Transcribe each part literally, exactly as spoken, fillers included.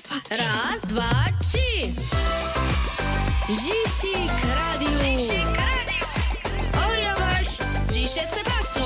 Raz, dwa, trzy. Zisik Radio. Oja waś, dzisiejsze pastro.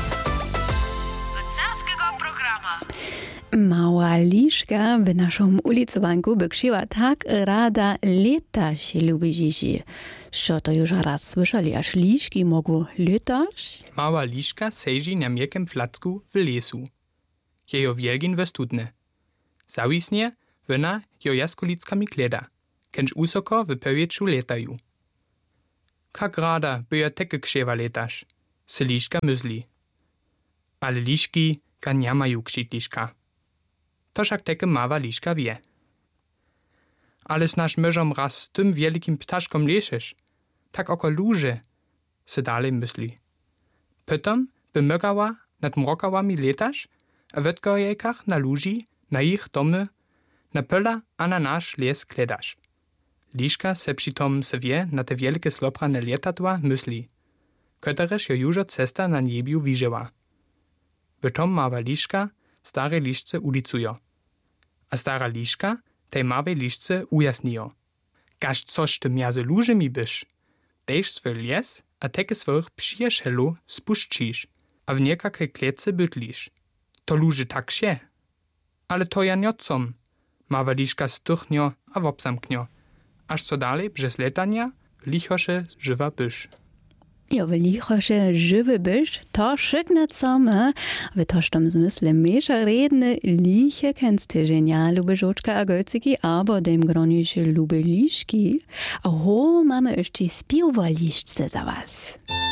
Carskiego programa. Mała liszka w naszą ulicowanku by krzyła tak rada latać lubi dziś. Co to już raz słyszeli, aż liszki mogą latać? Mała liszka seži na miękkim flacku w lesu. Jejo wielgin we studne. Zawisnie, wona jo jaskolickami kleda, kenž usoko w powietrzu letają. Kak rada by ja teke krzewa letasz, se liszka mysli. Ale liszki ga nie mają krzydliszka. To však teke mała liszka wie. Ale s nasz myżom raz z tym wielkim ptaszkom lešeš, tak oko luże, se dalej mysli. Pytam, by mögała nad mrokałami letasz, a w odgojekach na luži, na ich domy, na pola a na nasz les kledasz. Liszka se přitom se wie na te wielkie sloprane letadła mysli, ktoreż jo jużo cesta na niebiu widziała. Bytom mała liszka stare liszce ulicujo. A stara liszka tej małej liszce ujasnijo. Każ coś ty miazy lużymi byś, dejsz swój les, a teke swoich przyjacielu spuszczysz, a w niekakej klece bytlisz. To luży tak się. Ale to ja niocom. Mała liszka stuchnio a wopsamknio, aż co dalej przez letania lichosze żywa byś. Jo, w lichosze żywy byś, to szyknę same, w tożtom zmysle mesza redne liche kennst ty żenia lube żoczka a gölciki, aber dem gronisze lube liszki. A ho mamy jeszcze spiwa liszce za was.